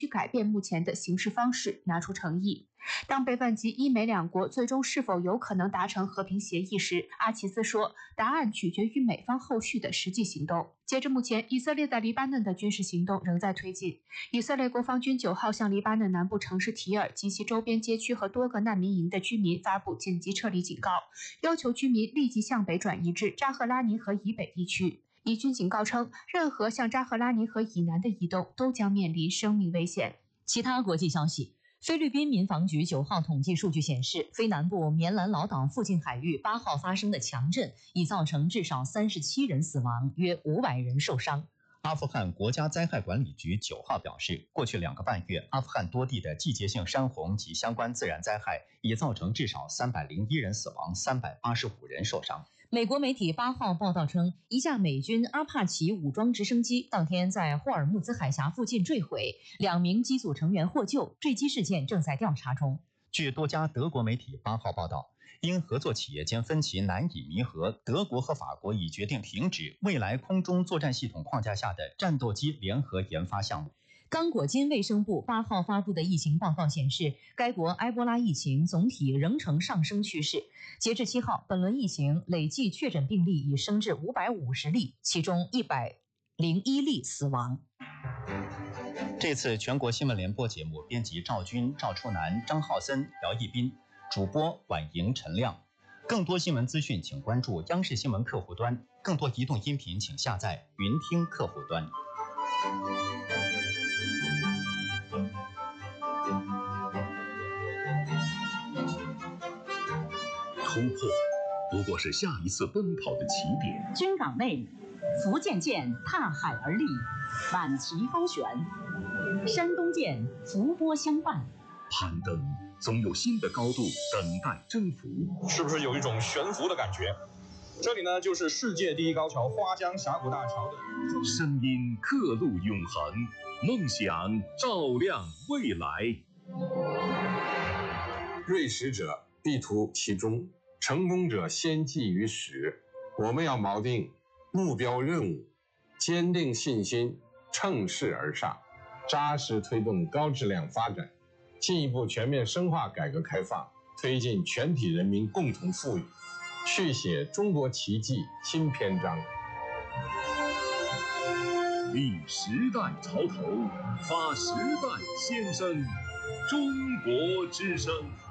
去改变目前的行事方式，拿出诚意。当被问及伊美两国最终是否有可能达成和平协议时，阿齐斯说，答案取决于美方后续的实际行动。截至目前，以色列在黎巴嫩的军事行动仍在推进。以色列国防军9号向黎巴嫩南部城市提尔及其周边街区和多个难民营的居民发布紧急撤离警告，要求居民立即向北转移至扎赫拉尼河以北地区。以军警告称，任何向扎赫拉尼河以南的移动都将面临生命危险。 其他国际消息，菲律宾民防局9号统计数据显示，菲南部棉兰老岛附近海域8号发生的强震已造成至少37人死亡，约500人受伤。 阿富汗国家灾害管理局9号表示，过去2个半月，阿富汗多地的季节性山洪及相关自然灾害已造成至少301人死亡，385人受伤。 美国媒体8号报道称，一架美军阿帕奇武装直升机当天在霍尔木兹海峡附近坠毁，2名机组成员获救，坠机事件正在调查中。 据多家德国媒体8号报道，因合作企业间分歧难以弥合，德国和法国已决定停止未来空中作战系统框架下的战斗机联合研发项目。 刚果金卫生部8号发布的疫情报告显示，该国埃博拉疫情总体仍呈上升趋势。截至7号，本轮疫情累计确诊病例已升至550例，其中101例死亡。 这次全国新闻联播节目，编辑赵军、赵初南、张浩森、姚一斌，主播婉莹、陈亮。更多新闻资讯，请关注央视新闻客户端；更多移动音频，请下载云听客户端。 突破不过是下一次奔跑的起点。 军港内，福建舰踏海而立，挽旗高悬；山东舰伏波相伴。 攀登总有新的高度等待征服， 是不是有一种悬浮的感觉？这里呢，就是世界第一高桥花江峡谷大桥的声音刻录永恒，梦想照亮未来。 锐识者必图其中，成功者先记于始。我们要锚定目标任务，坚定信心，乘势而上，扎实推动高质量发展，进一步全面深化改革开放，推进全体人民共同富裕，续写中国奇迹新篇章。 立时代潮头，发时代先声，中国之声。